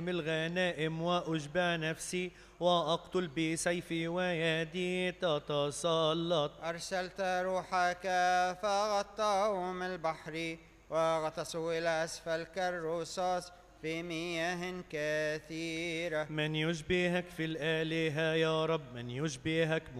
الغنائم وأشبع نفسي وأقتل بسيفي ويدي تتسلط. أرسلت روحك فغطاهم البحر وغطسوا إلى أسفل كالرصاص في مياه كثيرة. من يشبهك في الآلهة يا رب؟ من يشبهك